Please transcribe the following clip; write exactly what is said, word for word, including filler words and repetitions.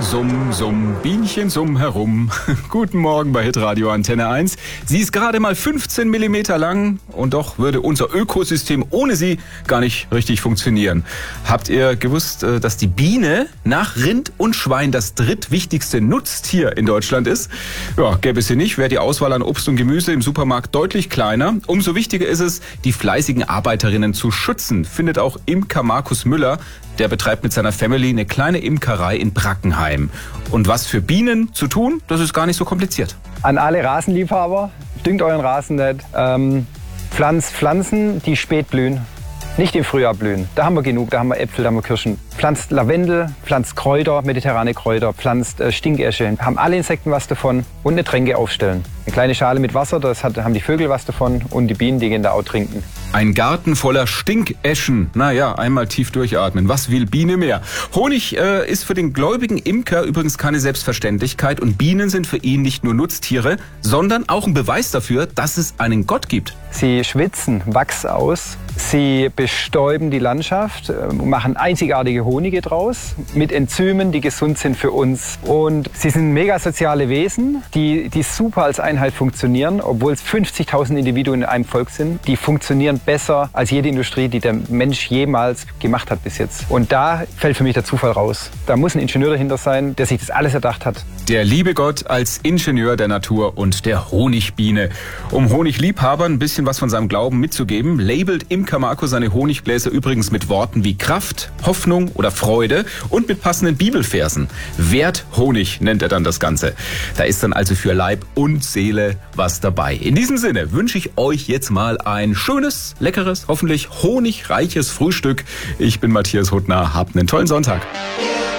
Summ, summ, Bienchen summ herum. Guten Morgen bei Hitradio Antenne eins. Sie ist gerade mal fünfzehn Millimeter lang und doch würde unser Ökosystem ohne sie gar nicht richtig funktionieren. Habt ihr gewusst, dass die Biene nach Rind und Schwein das drittwichtigste Nutztier in Deutschland ist? Ja, gäbe es sie nicht, wäre die Auswahl an Obst und Gemüse im Supermarkt deutlich kleiner. Umso wichtiger ist es, die fleißigen Arbeiterinnen zu schützen, findet auch Imker Markus Müller. Der betreibt mit seiner Family eine kleine Imkerei in Brackenheim. Und was für Bienen zu tun, das ist gar nicht so kompliziert. An alle Rasenliebhaber, düngt euren Rasen nicht. Ähm, pflanzt Pflanzen, die spät blühen, nicht im Frühjahr blühen. Da haben wir genug, da haben wir Äpfel, da haben wir Kirschen. Pflanzt Lavendel, pflanzt Kräuter, mediterrane Kräuter, pflanzt äh, Stinkesche. Haben alle Insekten was davon und eine Tränke aufstellen. Eine kleine Schale mit Wasser, das hat, haben die Vögel was davon und die Bienen, die gehen da auch trinken. Ein Garten voller Stinkeschen. Naja, einmal tief durchatmen. Was will Biene mehr? Honig äh, ist für den gläubigen Imker übrigens keine Selbstverständlichkeit und Bienen sind für ihn nicht nur Nutztiere, sondern auch ein Beweis dafür, dass es einen Gott gibt. Sie schwitzen Wachs aus, sie bestäuben die Landschaft, machen einzigartige Honige draus mit Enzymen, die gesund sind für uns. Und sie sind mega soziale Wesen, die, die super als Einheit funktionieren, obwohl es fünfzigtausend Individuen in einem Volk sind. Die funktionieren besser als jede Industrie, die der Mensch jemals gemacht hat bis jetzt. Und da fällt für mich der Zufall raus. Da muss ein Ingenieur dahinter sein, der sich das alles erdacht hat. Der liebe Gott als Ingenieur der Natur und der Honigbiene. Um Honigliebhabern ein bisschen was von seinem Glauben mitzugeben, labelt Imker Markus seine Honiggläser übrigens mit Worten wie Kraft, Hoffnung oder Freude und mit passenden Bibelversen. Werthonig nennt er dann das Ganze. Da ist dann also für Leib und Seele was dabei. In diesem Sinne wünsche ich euch jetzt mal ein schönes, leckeres, hoffentlich honigreiches Frühstück. Ich bin Matthias Huttner. Habt einen tollen Sonntag.